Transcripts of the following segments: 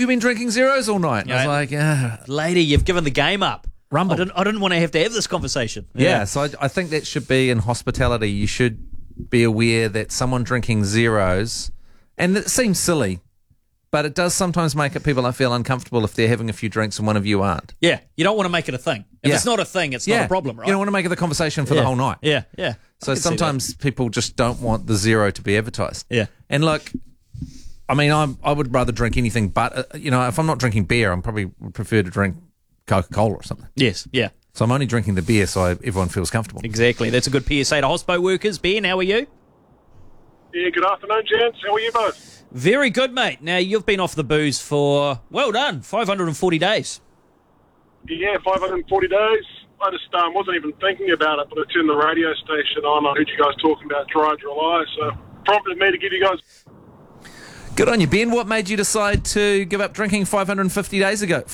you been drinking zeros all night? And I was like, Lady, you've given the game up. Rumble. I didn't want to have this conversation. Yeah, so I think that should be in hospitality. You should be aware that someone drinking zeros, and it seems silly, but it does sometimes make people feel uncomfortable if they're having a few drinks and one of you aren't. Yeah, you don't want to make it a thing. If it's not a thing, it's not a problem, right? You don't want to make it the conversation for the whole night. Yeah. So sometimes people just don't want the zero to be advertised. Yeah. And look, I mean, I would rather drink anything but, if I'm not drinking beer, I probably would prefer to drink Coca-Cola or something. Yes, yeah. So I'm only drinking the beer so everyone feels comfortable. Exactly. That's a good PSA to hospo workers. Ben, how are you? Yeah, good afternoon, gents. How are you both? Very good, mate. Now, you've been off the booze for, well done, 540 days. Yeah, 540 days. I just wasn't even thinking about it, but I turned the radio station on. I heard you guys talking about Dry July, so prompted me to give you guys... Good on you, Ben. What made you decide to give up drinking 540 days ago?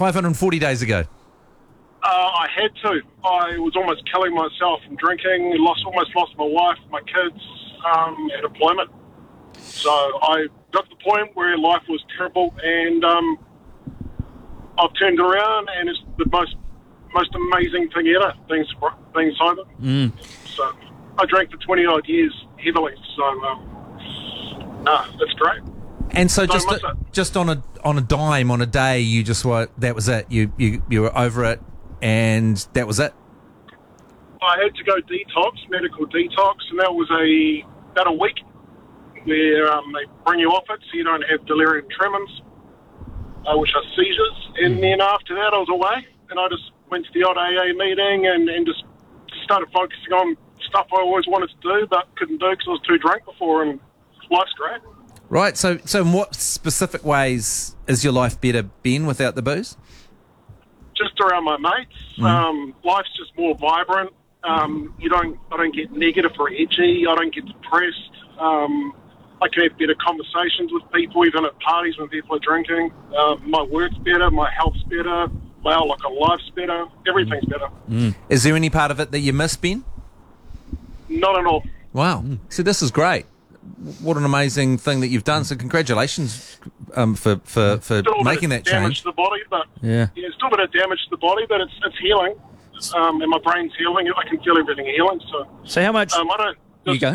I had to. I was almost killing myself from drinking. Almost lost my wife, my kids, and employment. So I got to the point where life was terrible, and I've turned it around, and it's the most amazing thing ever. Being sober. So I drank for 20 odd years heavily. So that's great. And so just on a dime, on a day, you just that was it. You were over it, and that was it. I had to go medical detox, and that was about a week where they bring you off it so you don't have delirium tremens, which are seizures. And then after that, I was away, and I just went to the odd AA meeting and just started focusing on stuff I always wanted to do but couldn't do because I was too drunk before, and life's great. Right, so in what specific ways is your life better, Ben, without the booze? Just around my mates. Life's just more vibrant. I don't get negative or edgy. I don't get depressed. I can have better conversations with people, even at parties when people are drinking. My work's better, my health's better, my outlook on life's better. Everything's better. Is there any part of it that you miss, Ben? Not at all. Wow. So this is great. What an amazing thing that you've done. So congratulations for making that change. Damage to the body, but it's still a bit of damage to the body, but it's healing, and my brain's healing. I can feel everything healing. So how much? You go.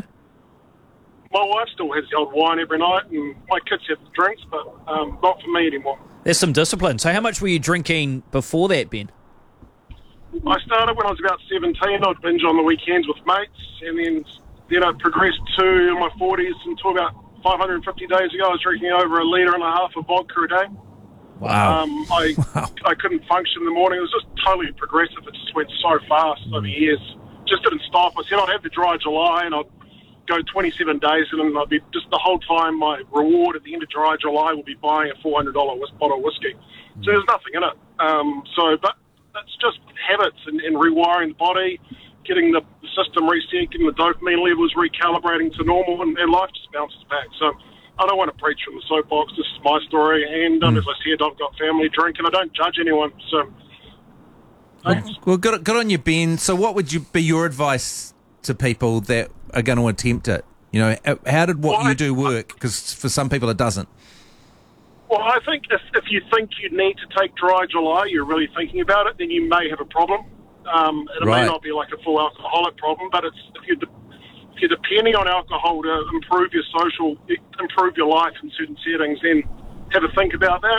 My wife still has the old wine every night, and my kids have the drinks, but not for me anymore. There's some discipline. So how much were you drinking before that, Ben? I started when I was about 17. I'd binge on the weekends with mates, and then I progressed to in my 40s until about 550 days ago. I was drinking over 1.5 litres of vodka a day. Wow. I couldn't function in the morning. It was just totally progressive. It just went so fast over years. Just didn't stop. I said I'd have the Dry July, and I'd go 27 days, and then I'd be just the whole time. My reward at the end of Dry July will be buying a $400 bottle of whiskey. So there's nothing in it. But that's just habits and rewiring the body, getting the system reset, getting the dopamine levels recalibrating to normal, and life just bounces back. So I don't want to preach from the soapbox. This is my story, and as I said, I've got family drink, and I don't judge anyone. So thanks. Well, good on you, Ben. So what would be your advice to people that are going to attempt it? How did what you do work? Because for some people it doesn't. Well, I think if you think you need to take Dry July, you're really thinking about it, then you may have a problem. It may not be like a full alcoholic problem, but if you're depending on alcohol to improve your life in certain settings, then have a think about that.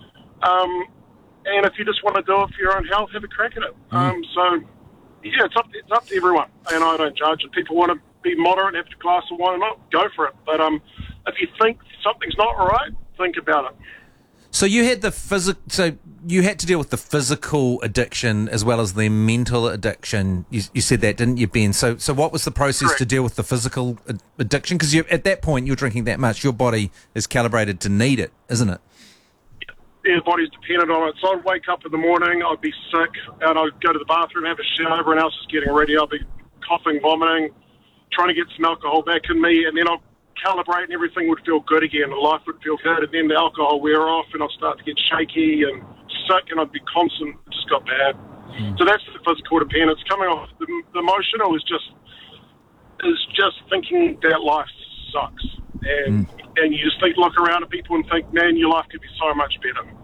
And if you just want to do it for your own health, have a crack at it. It's up to everyone, and I don't judge. If people want to be moderate and have a glass of wine or not, go for it. But if you think something's not right, think about it. So you had you had to deal with the physical addiction as well as the mental addiction. You said that, didn't you, Ben? So what was the process to deal with the physical addiction? Because at that point you're drinking that much, your body is calibrated to need it, isn't it? Yeah, the body's dependent on it. So I'd wake up in the morning, I'd be sick, and I'd go to the bathroom, have a shower, everyone else is getting ready. I'd be coughing, vomiting, trying to get some alcohol back in me, and then I'd calibrate and everything would feel good again, and life would feel good, and then the alcohol wear off, and I'd start to get shaky and sick, and I'd be constant. It just got bad. So that's the physical dependence. Coming off the emotional is just thinking that life sucks, and you just look around at people and think, man, your life could be so much better.